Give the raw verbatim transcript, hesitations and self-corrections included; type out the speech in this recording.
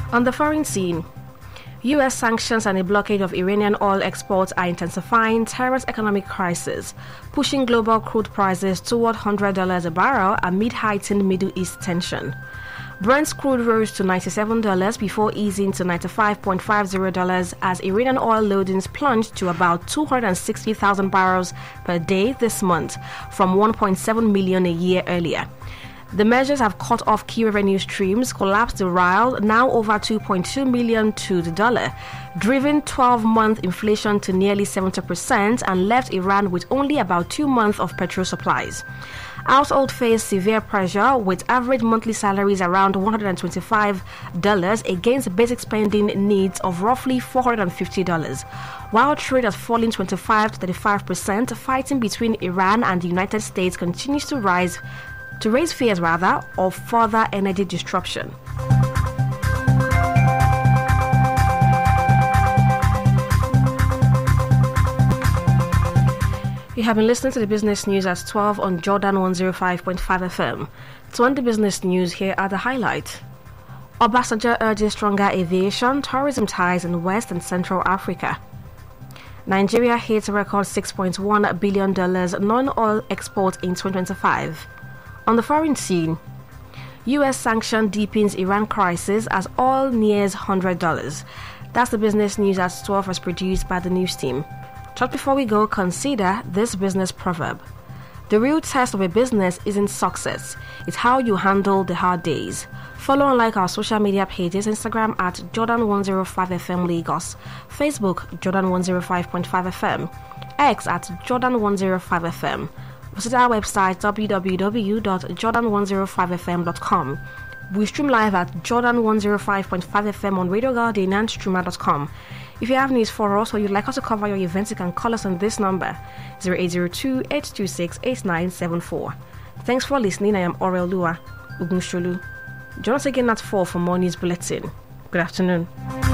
On the foreign scene, U S sanctions and a blockade of Iranian oil exports are intensifying Tehran's economic crisis, pushing global crude prices toward one hundred dollars a barrel amid heightened Middle East tension. Brent crude rose to ninety-seven dollars before easing to ninety-five point five zero dollars as Iranian oil loadings plunged to about two hundred sixty thousand barrels per day this month, from one point seven million a year earlier. The measures have cut off key revenue streams, collapsed the rial, now over two point two million to the dollar, driven twelve-month inflation to nearly seventy percent, and left Iran with only about two months of petrol supplies. Households face severe pressure, with average monthly salaries around one hundred twenty-five dollars against basic spending needs of roughly four hundred fifty dollars. While trade has fallen twenty-five to thirty-five percent, fighting between Iran and the United States continues to rise to raise fears rather of further energy disruption. You have been listening to the business news at twelve on Jordan one oh five point five F M. To end the business news, here are the highlights. Obasanjo urges stronger aviation, tourism ties in West and Central Africa. Nigeria hits a record six point one billion dollars non-oil exports in twenty twenty-five. On the foreign scene, U S sanction deepens Iran crisis as oil nears one hundred dollars. That's the business news at twelve, as produced by the news team. Just before we go, consider this business proverb. The real test of a business isn't success, it's how you handle the hard days. Follow and like our social media pages: Instagram at Jordan one oh five F M Lagos, Facebook Jordan one oh five point five F M, X at Jordan one oh five F M. Visit our website w w w dot jordan one oh five f m dot com. We stream live at Jordan one oh five point five F M on Radio Garden and streamer dot com. If you have news for us or you'd like us to cover your events, you can call us on this number zero eight zero two, eight two six, eight nine seven four. Thanks for listening. I am Aurel Lua Ugunsholu. Join us again at four for more news bulletin. Good afternoon.